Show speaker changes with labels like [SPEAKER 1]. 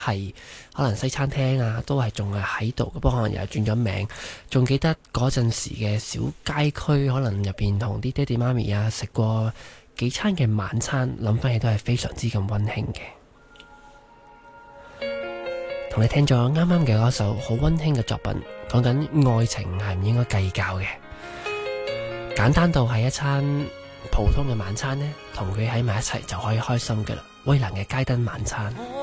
[SPEAKER 1] 係可能西餐廳啊，都係仲係喺度，不過可能又轉咗名。仲記得嗰陣時嘅小街區，可能入邊同啲爹哋媽咪啊食過幾餐嘅晚餐，諗翻起都係非常之咁溫馨嘅。同你聽咗啱啱嘅嗰首好溫馨嘅作品，講緊愛情係唔應該計較嘅，簡單到係一餐普通嘅晚餐呢，同佢喺埋一齊就可以開心㗎喇。衛蘭嘅街燈晚餐。